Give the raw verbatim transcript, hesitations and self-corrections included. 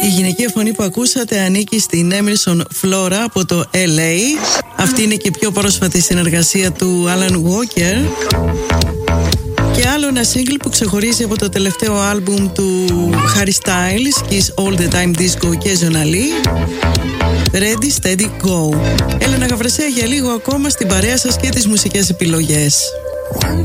Η γυναικεία φωνή που ακούσατε ανήκει στην Emerson Flora από το ελ έι. Αυτή είναι και η πιο πρόσφατη συνεργασία του Alan Walker. Και άλλο ένα single που ξεχωρίζει από το τελευταίο άλμπουμ του Harry Styles, Kiss All The Time Disco και Zonali, Ready, Steady, Go. Έλενα Γαβρεσέα για λίγο ακόμα στην παρέα σας και τις μουσικές επιλογές.